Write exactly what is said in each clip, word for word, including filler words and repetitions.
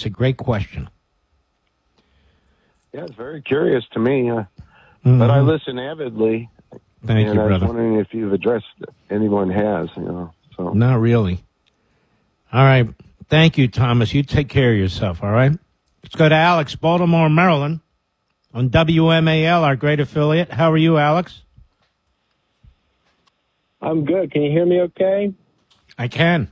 It's a great question. Yeah, it's very curious to me. Uh, Mm-hmm. But I listen avidly. Thank and you, I was brother. wondering if you've addressed anyone has, you know. So Not really. All right. Thank you, Thomas. You take care of yourself, all right? Let's go to Alex, Baltimore, Maryland, on W M A L, our great affiliate. How are you, Alex? I'm good. Can you hear me okay? I can.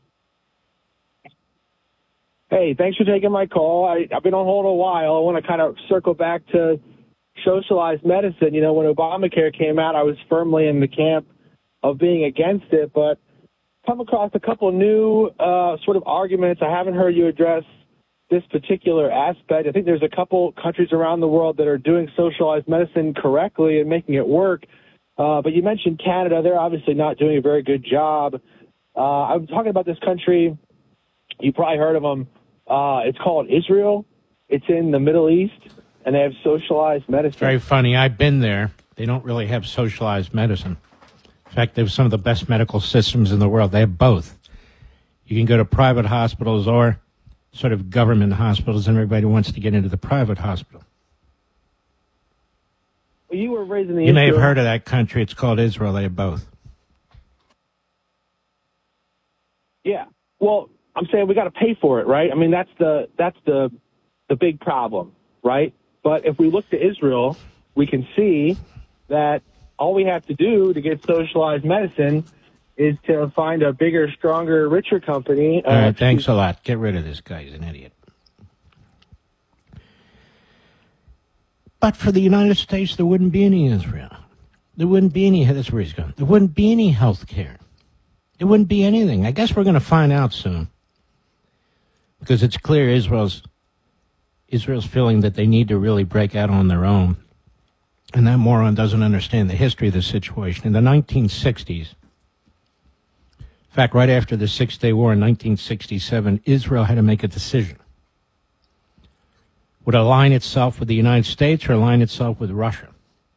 Hey, thanks for taking my call. I, I've been on hold a while. I want to kind of circle back to socialized medicine. You know, when Obamacare came out, I was firmly in the camp of being against it, but come across a couple new uh, sort of arguments. I haven't heard you address this particular aspect. I think there's a couple countries around the world that are doing socialized medicine correctly and making it work. Uh, but you mentioned Canada. They're obviously not doing a very good job. Uh, I'm talking about this country. You probably heard of them. Uh, it's called Israel. It's in the Middle East, and they have socialized medicine. Very funny. I've been there. They don't really have socialized medicine. In fact, they have some of the best medical systems in the world. They have both. You can go to private hospitals or sort of government hospitals, and everybody wants to get into the private hospital. Well, you were raised in the You may have Israel- heard of that country. It's called Israel. They have both. Yeah. Well, I'm saying we got to pay for it, right? I mean, that's the that's the the big problem, right? But if we look to Israel, we can see that all we have to do to get socialized medicine is to find a bigger, stronger, richer company. All right, thanks a lot. Get rid of this guy. He's an idiot. But for the United States, there wouldn't be any Israel. There wouldn't be any, that's where he's going. There wouldn't be any health care. There wouldn't be anything. I guess we're going to find out soon. Because it's clear Israel's Israel's feeling that they need to really break out on their own. And that moron doesn't understand the history of the situation. In the nineteen sixties, in fact, right after the Six-Day War in nineteen sixty-seven, Israel had to make a decision. Would it align itself with the United States or align itself with Russia?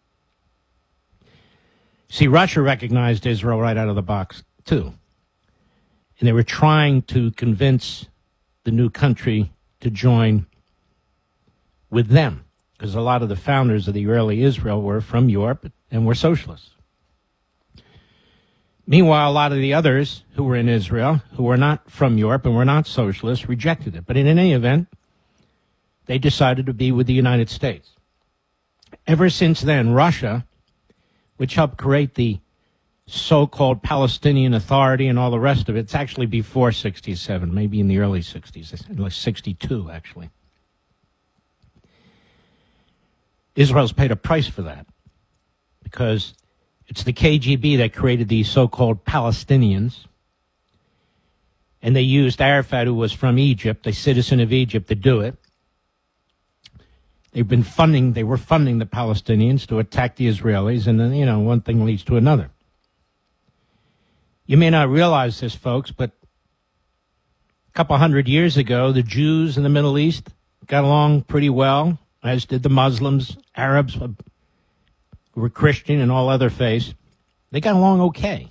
See, Russia recognized Israel right out of the box, too. And they were trying to convince the new country to join with them, because a lot of the founders of the early Israel were from Europe and were socialists. Meanwhile, a lot of the others who were in Israel, who were not from Europe and were not socialists, rejected it. But in any event, they decided to be with the United States. Ever since then, Russia, which helped create the so-called Palestinian Authority and all the rest of it, it's actually before sixty-seven, maybe in the early sixties, like sixty-two, actually. Israel's paid a price for that because it's the K G B that created these so-called Palestinians, and they used Arafat, who was from Egypt, a citizen of Egypt, to do it. They've been funding, they were funding the Palestinians to attack the Israelis, and then, you know, one thing leads to another. You may not realize this, folks, but a couple hundred years ago, the Jews in the Middle East got along pretty well, as did the Muslims, Arabs, who were Christian and all other faiths. They got along okay.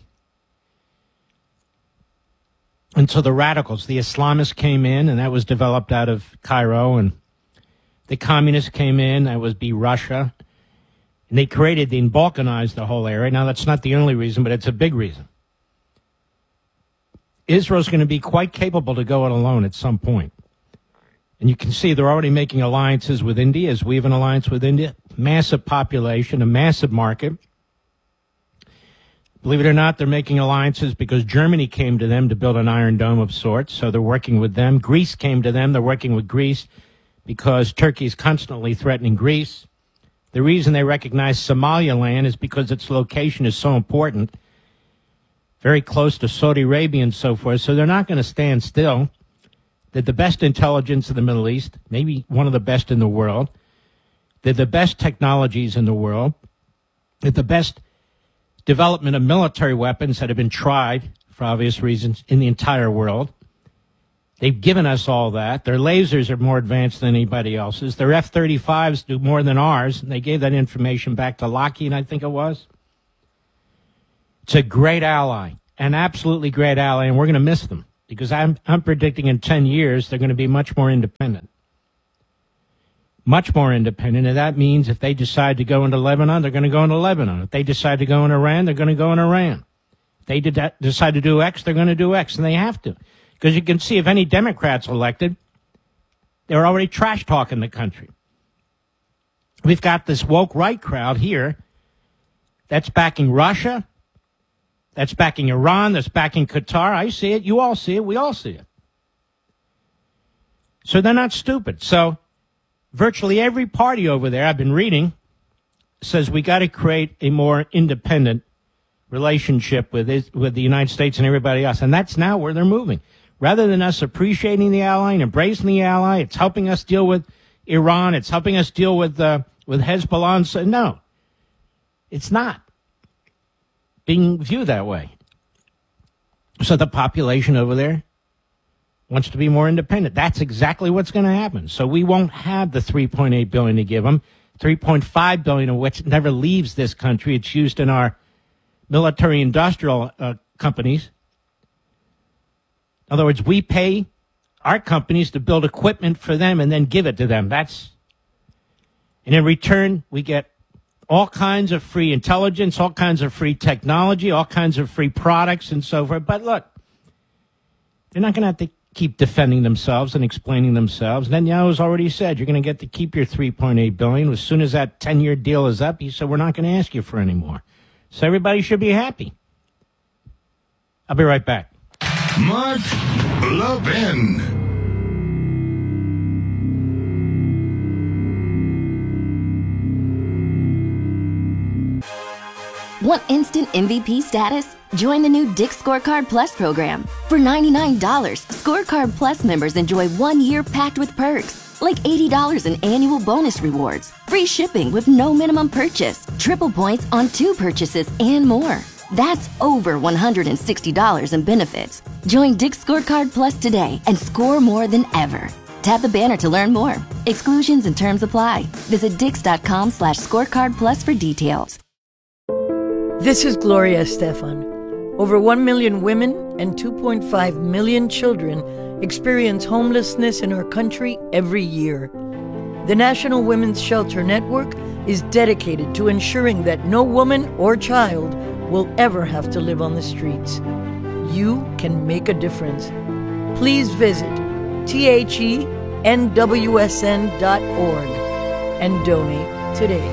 Until the radicals, the Islamists came in, and that was developed out of Cairo, and the communists came in, that was be Russia, and they created and balkanized the whole area. Now, that's not the only reason, but it's a big reason. Israel's going to be quite capable to go it alone at some point. And you can see they're already making alliances with India, as we have an alliance with India. Massive population, a massive market. Believe it or not, they're making alliances because Germany came to them to build an Iron Dome of sorts, so they're working with them. Greece came to them, they're working with Greece because Turkey is constantly threatening Greece. The reason they recognize Somaliland is because its location is so important, very close to Saudi Arabia and so forth, so they're not going to stand still. They're the best intelligence in the Middle East, maybe one of the best in the world. They're the best technologies in the world. They're the best development of military weapons that have been tried, for obvious reasons, in the entire world. They've given us all that. Their lasers are more advanced than anybody else's. Their F thirty-fives do more than ours, and they gave that information back to Lockheed, I think it was. It's a great ally, an absolutely great ally, and we're going to miss them. because I'm, I'm predicting in ten years they're going to be much more independent. Much more independent, and that means if they decide to go into Lebanon, they're going to go into Lebanon. If they decide to go in Iran, they're going to go in Iran. If they did decide to do X, they're going to do X, and they have to. Because you can see if any Democrats elected, they're already trash-talking the country. We've got this woke right crowd here that's backing Russia, that's backing Iran, that's backing Qatar. I see it, you all see it, we all see it. So they're not stupid. So virtually every party over there, I've been reading, says we got to create a more independent relationship with it, with the United States and everybody else. And that's now where they're moving. Rather than us appreciating the ally and embracing the ally, it's helping us deal with Iran. It's helping us deal with uh, with Hezbollah. So, no, it's not being viewed that way. So the population over there wants to be more independent. That's exactly what's going to happen. So we won't have the three point eight billion dollars to give them, three point five billion dollars of which never leaves this country. It's used in our military industrial uh, companies. In other words, we pay our companies to build equipment for them and then give it to them. That's, and in return, we get all kinds of free intelligence, all kinds of free technology, all kinds of free products and so forth. But look, they're not going to have to keep defending themselves and explaining themselves. Netanyahu's already said you're going to get to keep your three point eight billion dollars. As soon as that ten-year deal is up, he said we're not going to ask you for any more. So everybody should be happy. I'll be right back. Mark Levin. Want instant M V P status? Join the new Dick's Scorecard Plus program. For ninety-nine dollars, Scorecard Plus members enjoy one year packed with perks, like eighty dollars in annual bonus rewards, free shipping with no minimum purchase, triple points on two purchases, and more. That's over one hundred sixty dollars in benefits. Join Dick's Scorecard Plus today and score more than ever. Tap the banner to learn more. Exclusions and terms apply. Visit dix.com slash scorecard plus for details. This is Gloria Estefan. Over one million women and two point five million children experience homelessness in our country every year. The National Women's Shelter Network is dedicated to ensuring that no woman or child will ever have to live on the streets. You can make a difference. Please visit T H E N W S N dot org and donate today.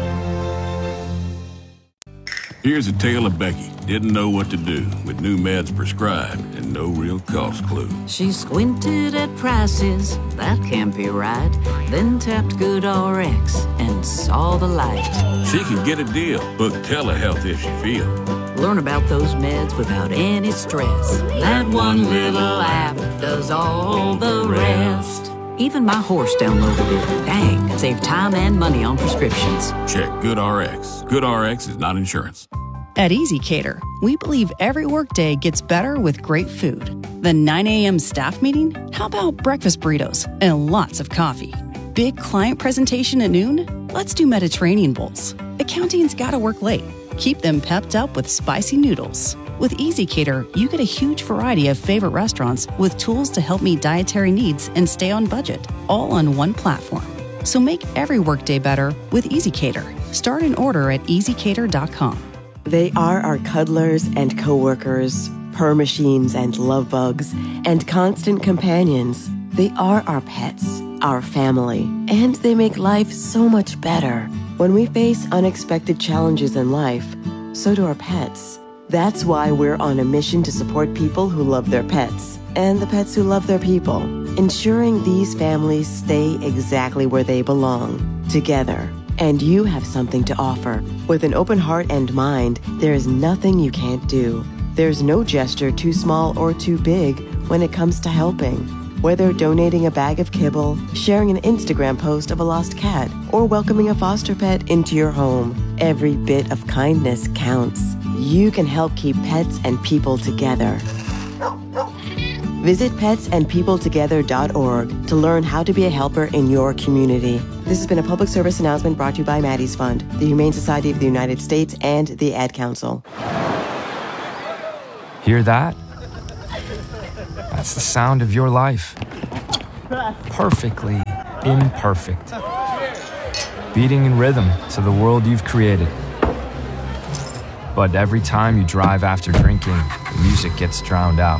Here's a tale of Becky. Didn't know what to do with new meds prescribed and no real cost clue. She squinted at prices, that can't be right. Then tapped GoodRx and saw the light. She could get a deal. Book telehealth if she feel. Learn about those meds without any stress. That one little app does all the rest. Even my horse downloaded it. Dang, save time and money on prescriptions. Check GoodRx. GoodRx is not insurance. At EasyCater, we believe every workday gets better with great food. The nine a.m. staff meeting? How about breakfast burritos and lots of coffee? Big client presentation at noon? Let's do Mediterranean bowls. Accounting's gotta work late. Keep them pepped up with spicy noodles. With EasyCater, you get a huge variety of favorite restaurants with tools to help meet dietary needs and stay on budget, all on one platform. So make every workday better with EasyCater. Start an order at easy cater dot com. They are our cuddlers and coworkers, purr machines and love bugs, and constant companions. They are our pets, our family, and they make life so much better. When we face unexpected challenges in life, so do our pets. That's why we're on a mission to support people who love their pets and the pets who love their people, ensuring these families stay exactly where they belong, together. And you have something to offer. With an open heart and mind, there is nothing you can't do. There's no gesture too small or too big when it comes to helping. Whether donating a bag of kibble, sharing an Instagram post of a lost cat, or welcoming a foster pet into your home, every bit of kindness counts. You can help keep pets and people together. Visit pets and people together dot org to learn how to be a helper in your community. This has been a public service announcement brought to you by Maddie's Fund, the Humane Society of the United States, and the Ad Council. Hear that? That's the sound of your life. Perfectly imperfect. Beating in rhythm to the world you've created. But every time you drive after drinking, the music gets drowned out.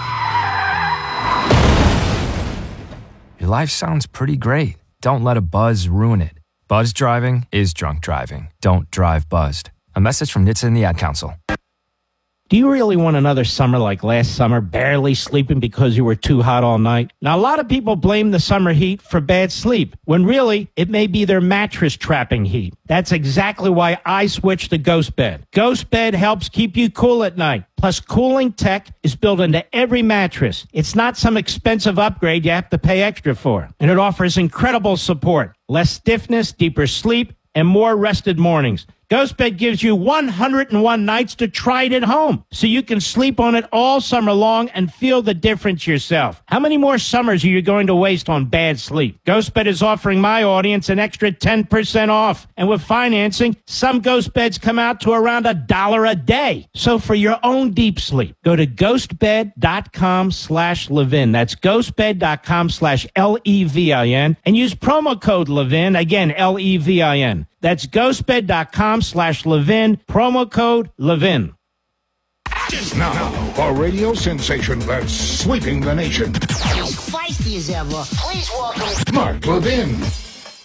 Your life sounds pretty great. Don't let a buzz ruin it. Buzz driving is drunk driving. Don't drive buzzed. A message from N H T S A and the Ad Council. Do you really want another summer like last summer, barely sleeping because you were too hot all night? Now, a lot of people blame the summer heat for bad sleep, when really, it may be their mattress trapping heat. That's exactly why I switched to Ghost Bed. Ghost Bed helps keep you cool at night. Plus, cooling tech is built into every mattress. It's not some expensive upgrade you have to pay extra for. And it offers incredible support, less stiffness, deeper sleep, and more rested mornings. GhostBed gives you one hundred one nights to try it at home, so you can sleep on it all summer long and feel the difference yourself. How many more summers are you going to waste on bad sleep? GhostBed is offering my audience an extra ten percent off. And with financing, some GhostBeds come out to around a dollar a day. So for your own deep sleep, go to ghostbed.com slash Levin. That's ghostbed.com slash L E V I N and use promo code Levin, again, L E V I N. That's ghostbed.com slash Levin, promo code Levin. Now, a radio sensation that's sweeping the nation. As feisty as ever, please welcome Mark Levin.